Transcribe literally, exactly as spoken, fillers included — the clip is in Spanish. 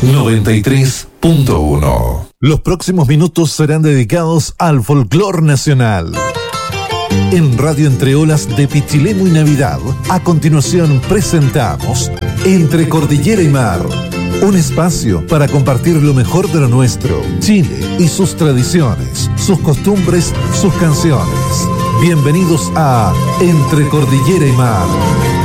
noventa y tres punto uno. Los próximos minutos serán dedicados al folclor nacional. En Radio Entre Olas de Pichilemu y Navidad, a continuación presentamos Entre Cordillera y Mar, un espacio para compartir lo mejor de lo nuestro, Chile y sus tradiciones, sus costumbres, sus canciones. Bienvenidos a Entre Cordillera y Mar.